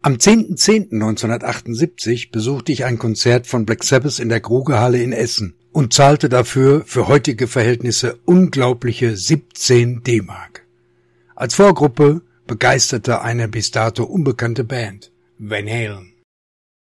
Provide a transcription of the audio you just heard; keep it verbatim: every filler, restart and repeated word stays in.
Am zehnten zehnten neunzehnhundertachtundsiebzig besuchte ich ein Konzert von Black Sabbath in der Grugehalle in Essen und zahlte dafür für heutige Verhältnisse unglaubliche siebzehn D-Mark. Als Vorgruppe begeisterte eine bis dato unbekannte Band, Van Halen.